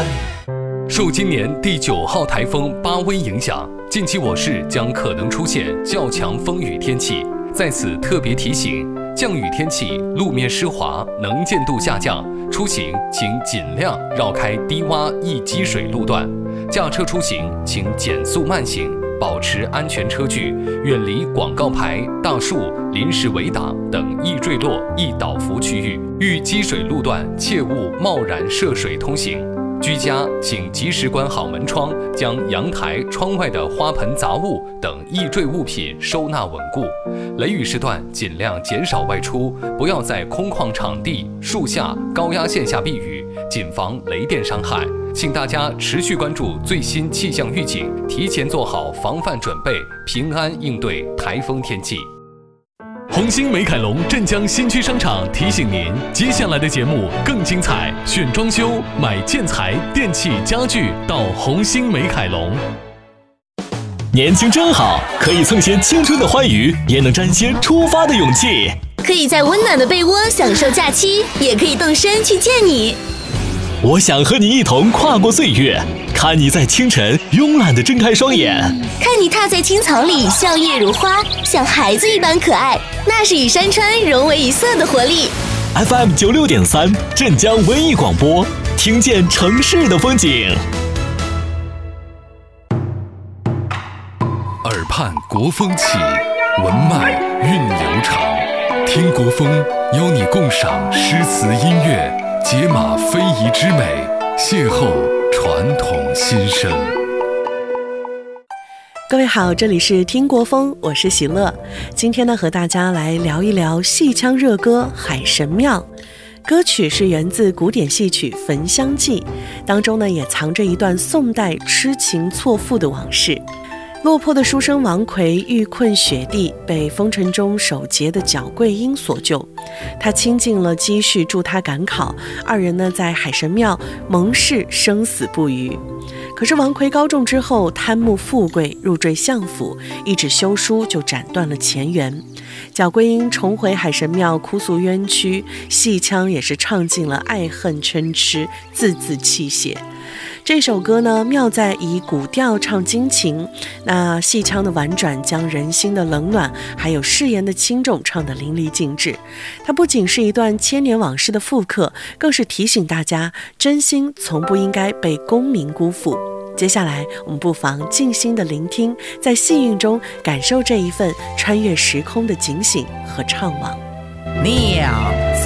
受今年第9号台风巴威影响，近期我市将可能出现较强风雨天气。在此特别提醒，降雨天气路面湿滑，能见度下降，出行请尽量绕开低洼易积水路段。驾车出行请减速慢行，保持安全车距，远离广告牌、大树、临时围挡等易坠落、易倒伏区域。遇积水路段，切勿贸然涉水通行。居家请及时关好门窗，将阳台、窗外的花盆、杂物等易坠物品收纳稳固。雷雨时段尽量减少外出，不要在空旷场地、树下、高压线下避雨，谨防雷电伤害。请大家持续关注最新气象预警，提前做好防范准备，平安应对台风天气。红星美凯龙镇江新区商场提醒您，接下来的节目更精彩，选装修、买建材、电器、家具到红星美凯龙。 年轻真好，可以蹭些青春的欢愉，也能沾些出发的勇气。 可以在温暖的被窝享受假期，也可以动身去见你。 我想和你一同跨过岁月，看你在清晨慵懒地睁开双眼， 看你踏在青草里笑靥如花，像孩子一般可爱，那是与山川融为一色的活力。 FM 96.3镇江文艺广播，听见城市的风景。 耳畔国风起，文脉韵流长，听国风邀你共赏诗词音乐，解码非遗之美，邂逅传统新生。 各位好，这里是听国风，我是喜乐。今天呢，和大家来聊一聊戏腔热歌《海神庙》。歌曲是源自古典戏曲《焚香记》，当中呢也藏着一段宋代痴情错付的往事。落魄的书生王奎遇困雪地，被风尘中守节的蒋桂英所救，他倾尽了积蓄助他赶考，二人呢在海神庙盟誓生死不渝。可是王奎高中之后贪慕富贵，入赘相府，一纸休书就斩断了前缘。蒋桂英重回海神庙哭诉冤屈，戏腔也是唱尽了爱恨嗔痴，字字泣血。这首歌呢，妙在以古调唱惊情，那戏腔的婉转将人心的冷暖还有誓言的轻重唱得淋漓尽致。它不仅是一段千年往事的复刻，更是提醒大家真心从不应该被功名辜负。接下来我们不妨静心的聆听，在戏韵中感受这一份穿越时空的警醒和怅惘。 妙